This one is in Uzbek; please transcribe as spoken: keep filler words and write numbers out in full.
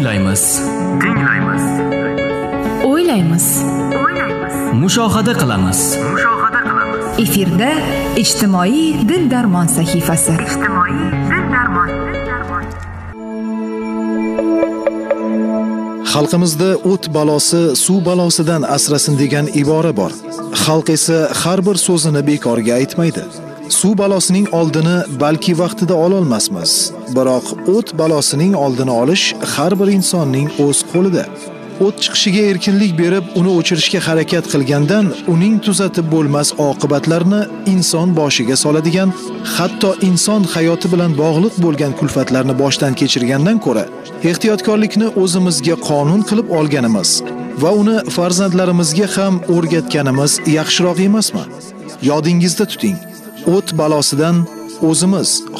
tinglaymiz, tinglaymiz, o'ylaymiz, o'ylaymiz, mushohada qilamiz. mushohada qilamiz. Efirda ijtimoiy dil darmon sahifasi. Ijtimoiy dil darmon, dil darmon. Xalqimizda o't balosi suv balosidan asrasin degan ibora bor. Xalq esa har bir so'zini bekorga aytmaydi. Suv balosining oldini balki vaqtida ola olmasmiz, biroq o't balosining oldini olish har bir insonning o'z qo'lida. O't chiqishiga erkinlik berib, uni o'chirishga harakat qilgandan uning tuzatib bo'lmas oqibatlarini inson boshiga soladigan, hatto inson hayoti bilan bog'liq bo'lgan kulfatlarni boshdan kechirgandan ko'ra, ehtiyotkorlikni o'zimizga qonun qilib olganimiz va uni farzandlarimizga ham o'rgatganimiz yaxshiroq emasmi? Yodingizda tuting. O't balosidan o'zimiz